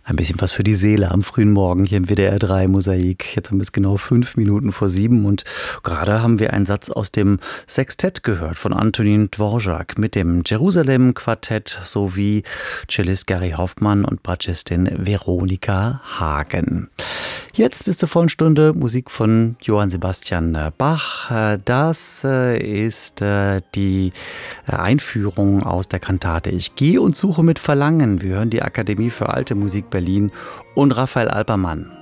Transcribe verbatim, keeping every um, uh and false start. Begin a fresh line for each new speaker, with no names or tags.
Ein bisschen was für die Seele am frühen Morgen hier im W D R drei Mosaik. Jetzt haben wir es genau fünf Minuten vor sieben und gerade haben wir einen Satz aus dem Sextett gehört von Antonin Dvorak mit dem Jerusalem Quartett sowie Cellist Gary Hoffmann und Bratschistin Veronika Hagen. Jetzt bis zur vollen Stunde Musik von Johann Sebastian Bach. Das ist die Einführung aus der Kantate Ich gehe und suche mit Verlangen. Wir hören die Akademie für Alte Musik Berlin und Raphael Alpermann.